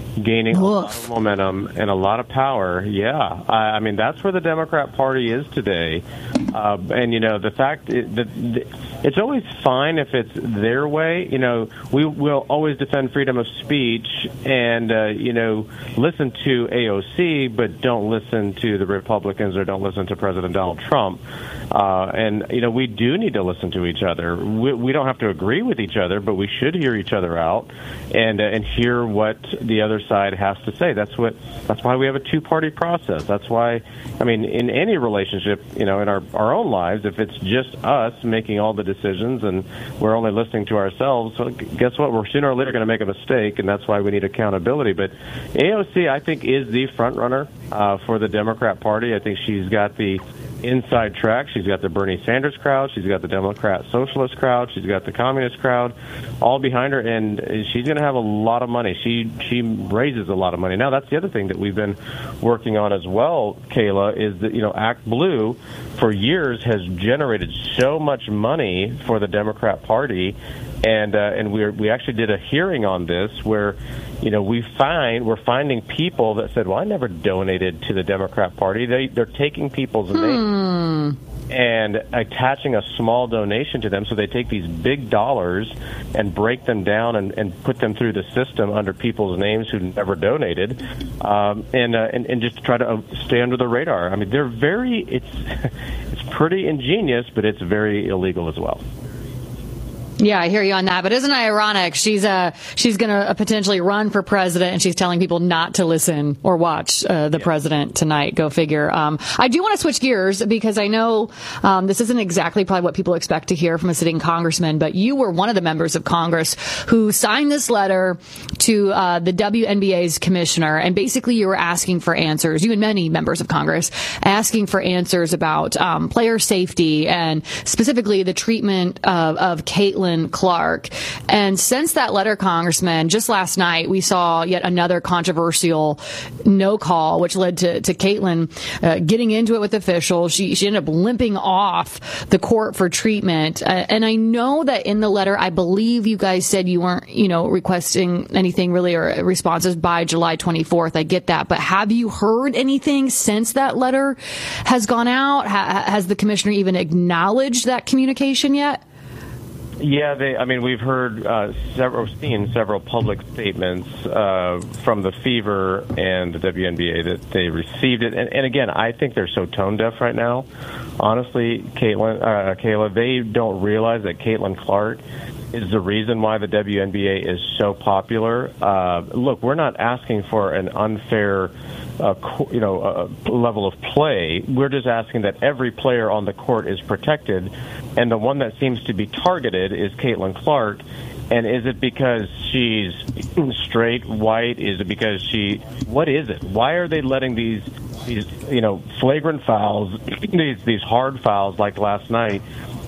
gaining a lot of momentum and a lot of power. Yeah, I, I mean, that's where the Democrat Party is today. Uh, and, you know, the fact that it's always fine if it's their way. You know, we will always defend freedom of speech and, uh, you know, listen to A O C, but don't listen to the Republicans or don't listen to President Donald Trump. Uh, and, you know, we do need to listen to each other. We, we don't have to agree with each other, but we should hear each other out and uh, and hear what the other side has to say. That's what. That's why we have a two-party process. That's why, I mean, in any relationship, you know, in our, our own lives, if it's just us making all the decisions and we're only listening to ourselves, well, guess what? We're sooner or later going to make a mistake, and that's why we need accountability. But A O C, I think, is the front runner uh, for the Democrat Party. I think she's got the inside track. She's got the Bernie Sanders crowd. She's got the Democrat Socialist crowd. She's got the Communist crowd all behind her, and she's going to have a lot of money. She she raises a lot of money. Now, that's the other thing that we've been working on as well, Kayla, is that, you know, Act Blue for years has generated so much money for the Democrat Party, and uh, and we we actually did a hearing on this where, you know, we find we're finding people that said, well, I never donated to the Democrat Party. They they're taking people's Hmm. names and attaching a small donation to them. So they take these big dollars and break them down and, and put them through the system under people's names who never donated, um, and, uh, and and just try to uh, stay under the radar. I mean, they're very it's it's pretty ingenious, but it's very illegal as well. Yeah, I hear you on that. But isn't it ironic? She's uh she's going to potentially run for president, and she's telling people not to listen or watch uh, the yeah. president tonight. Go figure. Um, I do want to switch gears because I know um, this isn't exactly probably what people expect to hear from a sitting congressman, but you were one of the members of Congress who signed this letter to uh, the W N B A's commissioner, and basically you were asking for answers. You and many members of Congress asking for answers about um, player safety and specifically the treatment of, of Caitlin Clark. And since that letter, Congressman, just last night we saw yet another controversial no call, which led to, to Caitlin uh, getting into it with officials. She, she ended up limping off the court for treatment. Uh, and I know that in the letter, I believe you guys said you weren't, you know, requesting anything really or responses by July twenty-fourth. I get that. But have you heard anything since that letter has gone out? Ha- has the commissioner even acknowledged that communication yet? Yeah, they, I mean, we've heard uh, several, seen several public statements uh, from the Fever and the W N B A that they received it. And, and again, I think they're so tone deaf right now. Honestly, Caitlin, uh, Kayla, they don't realize that Caitlin Clark is the reason why the W N B A is so popular. Uh, look, we're not asking for an unfair Uh, you know, uh, level of play. We're just asking that every player on the court is protected, and the one that seems to be targeted is Caitlin Clark. And is it because she's straight, white? Is it because she? What is it? Why are they letting these, these, you know, flagrant fouls, these these hard fouls like last night,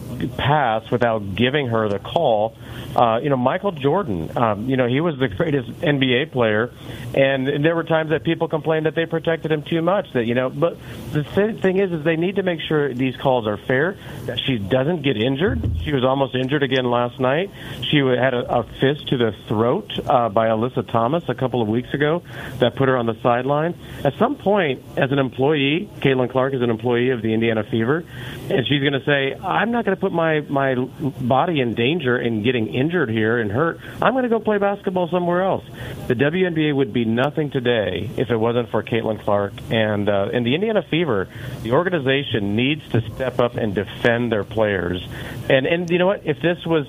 pass without giving her the call? Uh, you know, Michael Jordan, um, you know, he was the greatest N B A player, and there were times that people complained that they protected him too much. That, you know, but the th- thing is, is they need to make sure these calls are fair, that she doesn't get injured. She was almost injured again last night. She had a, a fist to the throat uh, by Alyssa Thomas a couple of weeks ago that put her on the sideline. At some point, as an employee, Caitlin Clark is an employee of the Indiana Fever, and she's going to say, I'm not going to put my, my body in danger in getting injured here and hurt. I'm going to go play basketball somewhere else. The W N B A would be nothing today if it wasn't for Caitlin Clark. And, uh, and the Indiana Fever, the organization needs to step up and defend their players. And, and you know what? If this was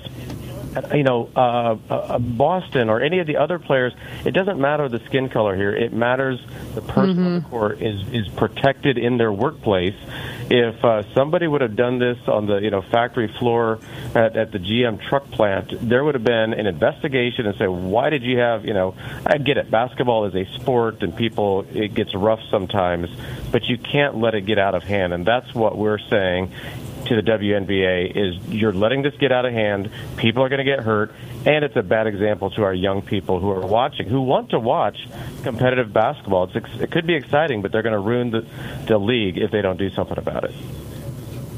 you know, uh, uh, Boston or any of the other players, it doesn't matter the skin color here. It matters the person mm-hmm. on the court is, is protected in their workplace. If uh, somebody would have done this on the, you know, factory floor at, at the G M truck plant, there would have been an investigation and say, why did you have, you know, I get it. Basketball is a sport and people, it gets rough sometimes, but you can't let it get out of hand. And that's what we're saying to the W N B A is you're letting this get out of hand. People are going to get hurt, and it's a bad example to our young people who are watching, who want to watch competitive basketball. It's, it could be exciting, but they're going to ruin the, the league if they don't do something about it.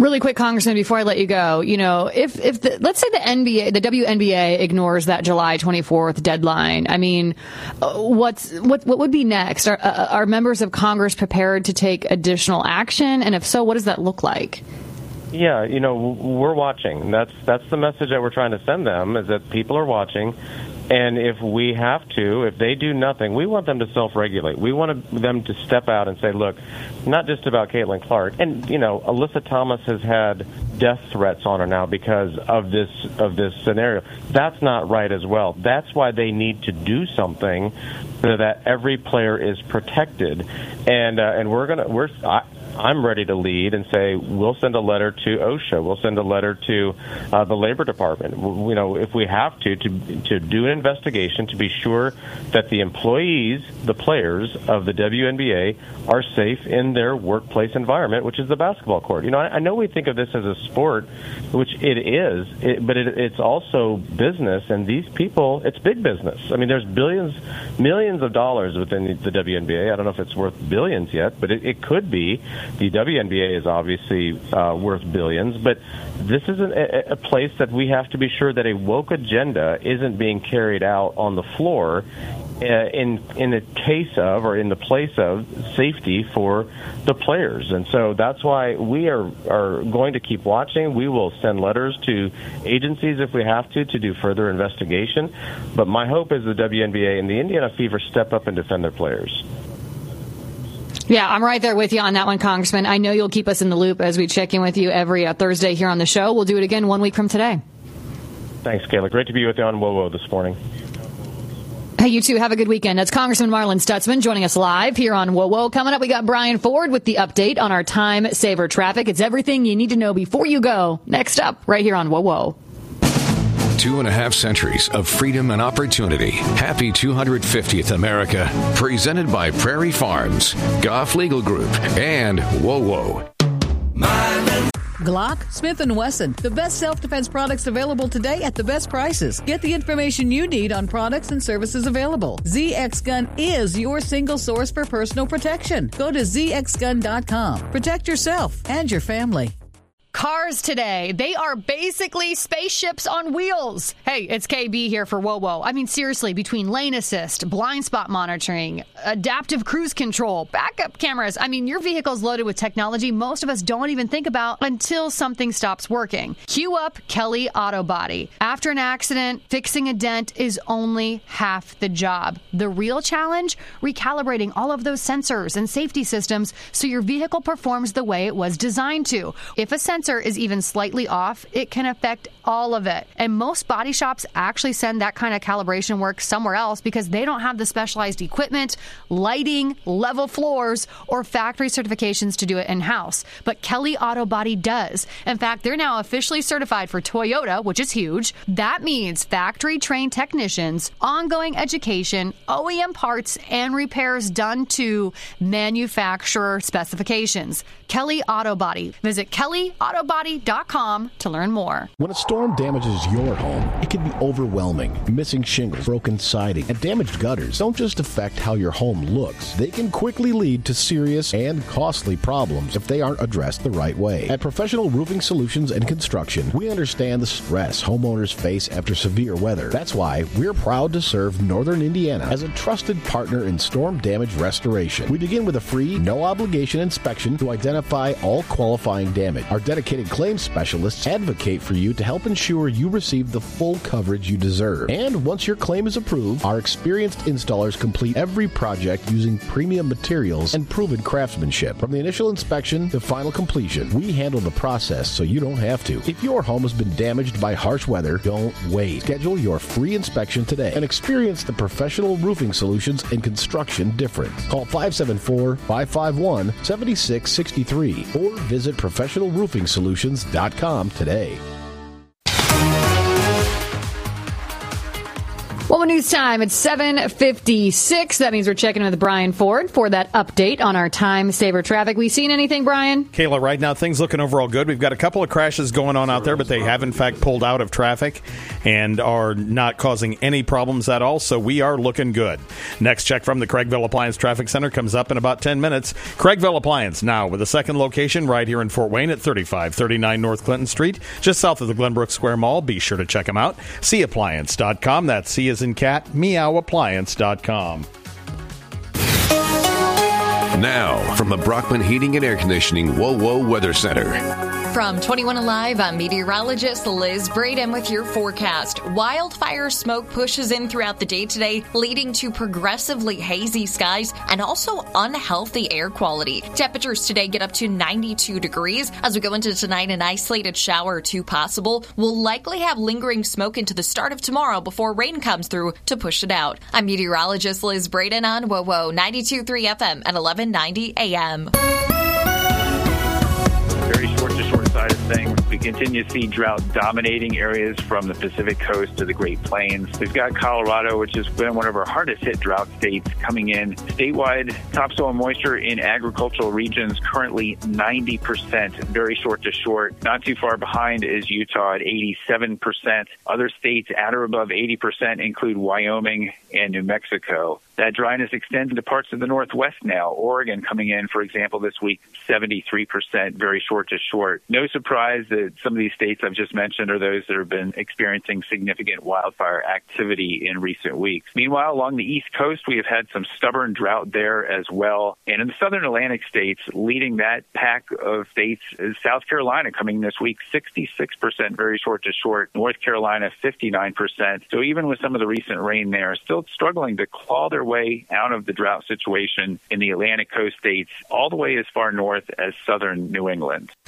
Really quick, Congressman, before I let you go, you know, if, if the, let's say the N B A, the W N B A ignores that July twenty-fourth deadline, I mean, what's, what, what would be next? Are, uh, are members of Congress prepared to take additional action? And if so, what does that look like? Yeah, you know, we're watching. That's, that's the message that we're trying to send them, is that people are watching. And if we have to, if they do nothing, we want them to self-regulate. We want them to step out and say, look, not just about Caitlin Clark. And, you know, Alyssa Thomas has had death threats on her now because of this of this scenario. That's not right as well. That's why they need to do something so that every player is protected. And uh, and we're going to, we're, I, I'm ready to lead and say we'll send a letter to OSHA. We'll send a letter to uh, the Labor Department. You know, if we have to, to to do an investigation to be sure that the employees, the players of the W N B A, are safe in their workplace environment, which is the basketball court. You know, I, I know we think of this as a sport, which it is, it, but it, it's also business. And these people, it's big business. I mean, there's billions, millions of dollars within the, the W N B A. I don't know if it's worth billions yet, but it, it could be. The W N B A is obviously uh, worth billions, but this is an, a, a place that we have to be sure that a woke agenda isn't being carried out on the floor uh, in in the case of or in the place of safety for the players. And so that's why we are, are going to keep watching. We will send letters to agencies if we have to to do further investigation. But my hope is the W N B A and the Indiana Fever step up and defend their players. Yeah, I'm right there with you on that one, Congressman. I know you'll keep us in the loop as we check in with you every uh, Thursday here on the show. We'll do it again one week from today. Thanks, Kayla. Great to be with you on WOWO this morning. Hey, you two, have a good weekend. That's Congressman Marlin Stutzman joining us live here on WOWO. Coming up, we got Brian Ford with the update on our time saver traffic. It's everything you need to know before you go. Next up, right here on WOWO. Two and a half centuries of freedom and opportunity. Happy two hundred fiftieth America. Presented by Prairie Farms, Goff Legal Group, and WOWO. Glock, Smith and Wesson, the best self-defense products available today at the best prices. Get the information you need on products and services available. Z X Gun is your single source for personal protection. Go to Z X gun dot com. Protect yourself and your family. Cars today, they are basically spaceships on wheels. Hey, it's K B here for WOWO. I mean, seriously, between lane assist, blind spot monitoring, adaptive cruise control, backup cameras, I mean, your vehicle's loaded with technology most of us don't even think about until something stops working. Cue up Kelly Auto Body. After an accident, fixing a dent is only half the job. The real challenge? Recalibrating all of those sensors and safety systems so your vehicle performs the way it was designed to. If a sensor is even slightly off, it can affect all of it. And most body shops actually send that kind of calibration work somewhere else because they don't have the specialized equipment, lighting, level floors, or factory certifications to do it in-house. But Kelly Auto Body does. In fact, they're now officially certified for Toyota, which is huge. That means factory-trained technicians, ongoing education, O E M parts, and repairs done to manufacturer specifications. Kelly Auto Body. Visit Kelly Auto Body dot com to learn more. When a storm damages your home, it can be overwhelming. Missing shingles, broken siding, and damaged gutters don't just affect how your home looks. They can quickly lead to serious and costly problems if they aren't addressed the right way. At Professional Roofing Solutions and Construction, we understand the stress homeowners face after severe weather. That's why we're proud to serve Northern Indiana as a trusted partner in storm damage restoration. We begin with a free, no-obligation inspection to identify all qualifying damage. Our dedicated claims specialists advocate for you to help ensure you receive the full coverage you deserve. And once your claim is approved, our experienced installers complete every project using premium materials and proven craftsmanship. From the initial inspection to final completion, we handle the process so you don't have to. If your home has been damaged by harsh weather, don't wait. Schedule your free inspection today and experience the Professional Roofing Solutions and Construction difference. Call five seven four, five five one, seven six six three or visit professional roofing solutions dot com today. Well, news time. It's seven fifty-six. That means we're checking with Brian Ford for that update on our time saver traffic. We seen anything, Brian? Kayla, right now things looking overall good. We've got a couple of crashes going on out there, but they have in fact pulled out of traffic and are not causing any problems at all, so we are looking good. Next check from the Craigville Appliance Traffic Center comes up in about ten minutes. Craigville Appliance now with a second location right here in Fort Wayne at thirty-five thirty-nine North Clinton Street, just south of the Glenbrook Square Mall. Be sure to check them out. see appliance dot com. That's C as in cat, meow appliance dot com. Now, from the Brockman Heating and Air Conditioning Whoa Whoa Weather Center. From twenty-one Alive, I'm meteorologist Liz Braden with your forecast. Wildfire smoke pushes in throughout the day today, leading to progressively hazy skies and also unhealthy air quality. Temperatures today get up to ninety-two degrees. As we go into tonight, an isolated shower or two possible. We'll likely have lingering smoke into the start of tomorrow before rain comes through to push it out. I'm meteorologist Liz Braden on Whoa Whoa ninety-two point three F M at eleven ninety A M. Very short to short side of things. We continue to see drought dominating areas from the Pacific coast to the Great Plains. We've got Colorado, which has been one of our hardest hit drought states, coming in. Statewide topsoil moisture in agricultural regions currently ninety percent, very short to short. Not too far behind is Utah at eighty-seven percent. Other states at or above eighty percent include Wyoming and New Mexico. That dryness extends into parts of the Northwest now. Oregon coming in, for example, this week, seventy-three percent, very short to short. No surprise that some of these states I've just mentioned are those that have been experiencing significant wildfire activity in recent weeks. Meanwhile, along the East Coast, we have had some stubborn drought there as well. And in the southern Atlantic states, leading that pack of states is South Carolina coming this week, sixty-six percent, very short to short. North Carolina, fifty-nine percent. So even with some of the recent rain there, still struggling to claw their way out of the drought situation in the Atlantic coast states, all the way as far north as southern New England.